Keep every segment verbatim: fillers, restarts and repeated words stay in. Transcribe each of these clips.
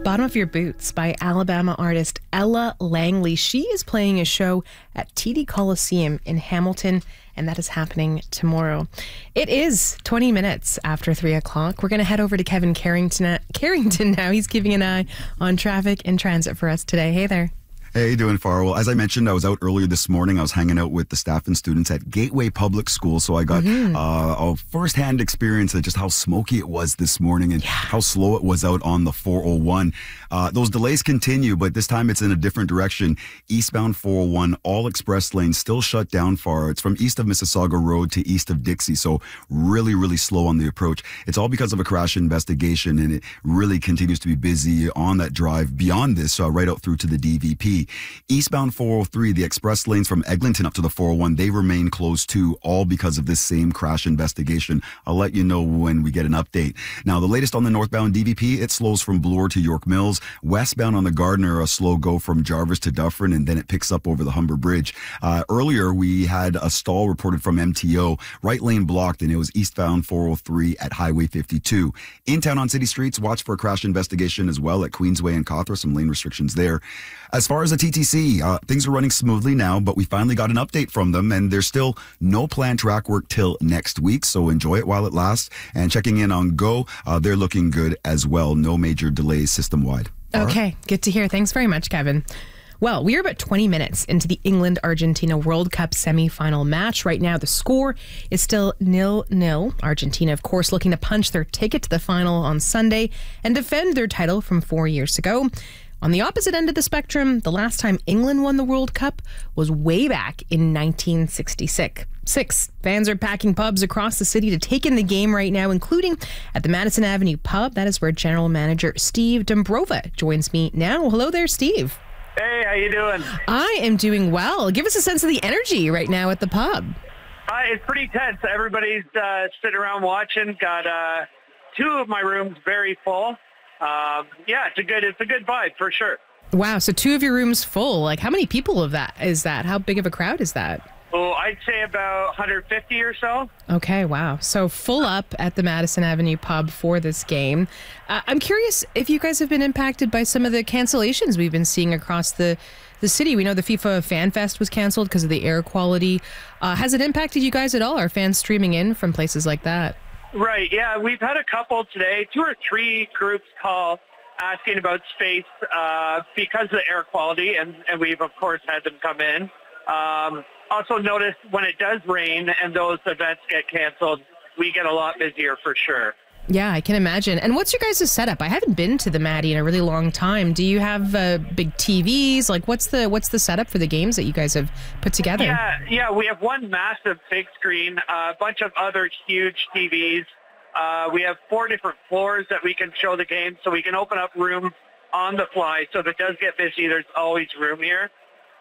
Bottom of Your Boots by Alabama artist Ella Langley. She is playing a show at T D Coliseum in Hamilton, and that is happening tomorrow. It is twenty minutes after three o'clock. We're going to head over to Kevin Carrington, Carrington now. He's keeping an eye on traffic and transit for us today. Hey there. Hey, how you doing, Farah? Well, as I mentioned, I was out earlier this morning. I was hanging out with the staff and students at Gateway Public School, so I got mm-hmm. uh, a first-hand experience of just how smoky it was this morning and yeah. how slow it was out on the four oh one. Uh, those delays continue, but this time it's in a different direction. Eastbound four oh one, all express lanes still shut down far. It's from east of Mississauga Road to east of Dixie, so really, really slow on the approach. It's all because of a crash investigation, and it really continues to be busy on that drive beyond this, uh, right out through to the D V P. Eastbound four oh three, the express lanes from Eglinton up to the four oh one, they remain closed too, all because of this same crash investigation. I'll let you know when we get an update. Now, the latest on the northbound D V P, it slows from Bloor to York Mills. Westbound on the Gardiner, a slow go from Jarvis to Dufferin, and then it picks up over the Humber Bridge. Uh, earlier, we had a stall reported from M T O, right lane blocked, and it was eastbound four oh three at Highway fifty-two. In town on city streets, watch for a crash investigation as well at Queensway and Cawthra, some lane restrictions there. As far as the T T C, uh, things are running smoothly now, but we finally got an update from them, and there's still no planned track work till next week, so enjoy it while it lasts. And checking in on Go, uh, they're looking good as well. No major delays system-wide. Okay, right. Good to hear. Thanks very much, Kevin. Well, we are about twenty minutes into the England-Argentina World Cup semi-final match. Right now, the score is still nil nil. Argentina, of course, looking to punch their ticket to the final on Sunday and defend their title from four years ago. On the opposite end of the spectrum, the last time England won the World Cup was way back in nineteen sixty-six. Six. Fans are packing pubs across the city to take in the game right now, including at the Madison Avenue pub. That is where General Manager Steve Dombrova joins me now. Hello there, Steve. Hey, how you doing? I am doing well. Give us a sense of the energy right now at the pub. Uh, it's pretty tense. Everybody's uh, sitting around watching. Got uh, two of my rooms very full. Um, yeah, it's a good it's a good vibe for sure. Wow, so two of your rooms full. Like, how many people of that is that? How big of a crowd is that? Oh, I'd say about one hundred fifty or so. Okay, wow. So full up at the Madison Avenue pub for this game. Uh, I'm curious if you guys have been impacted by some of the cancellations we've been seeing across the, the city. We know the FIFA Fan Fest was canceled because of the air quality. Uh, has it impacted you guys at all? Are fans streaming in from places like that? Right, yeah. We've had a couple today, two or three groups call asking about space uh, because of the air quality, and, and we've, of course, had them come in. Um, also notice when it does rain and those events get canceled, we get a lot busier for sure. Yeah, I can imagine. And what's your guys' setup? I haven't been to the Maddie in a really long time. Do you have uh, big T Vs? Like, what's the what's the setup for the games that you guys have put together? Yeah, yeah, we have one massive big screen, a bunch of other huge T Vs. Uh, we have four different floors that we can show the game, so we can open up rooms on the fly. So if it does get busy, there's always room here.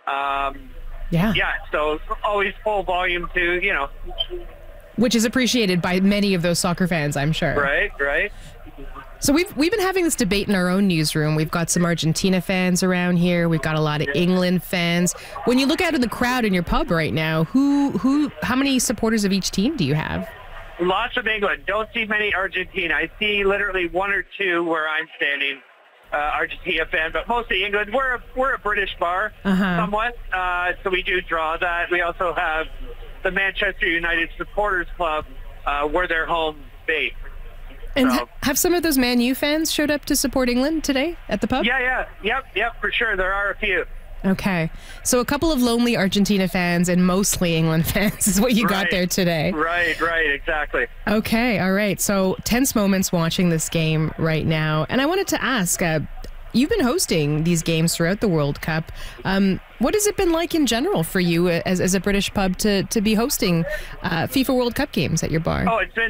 Um, yeah. Yeah, so always full volume too, you know. Which is appreciated by many of those soccer fans, I'm sure. Right, right. So we've we've been having this debate in our own newsroom. We've got some Argentina fans around here. We've got a lot of England fans. When you look out at the crowd in your pub right now, who who how many supporters of each team do you have? Lots of England. Don't see many Argentina. I see literally one or two where I'm standing, uh, Argentina fan, but mostly England. We're a, we're a British bar, uh-huh. somewhat, uh, so we do draw that. We also have the Manchester United Supporters Club, uh, where their home base. And so, ha- have some of those Man U fans showed up to support England today at the pub? Yeah, yeah, yep, yep, for sure. There are a few. Okay. So a couple of lonely Argentina fans and mostly England fans is what you right. got there today. Right, right, exactly. Okay, all right. So tense moments watching this game right now. And I wanted to ask, uh, you've been hosting these games throughout the World Cup. Um, what has it been like in general for you as, as a British pub to, to be hosting uh, FIFA World Cup games at your bar? Oh, it's been